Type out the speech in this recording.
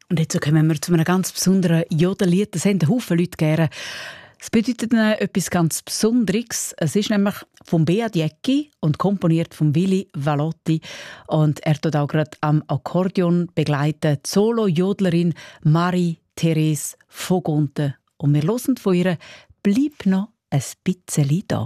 Und jetzt kommen wir zu einem ganz besonderen Jodellied. Das haben Haufen Leute gerne. Es bedeutet etwas ganz Besonderes. Es ist nämlich von Beat Jäcki und komponiert von Willi Valotti. Und er tut auch gerade am Akkordeon begleiten die Solo-Jodlerin Marie-Therese Vogonte. Und wir hören von ihr «Bleib noch ein bisschen da».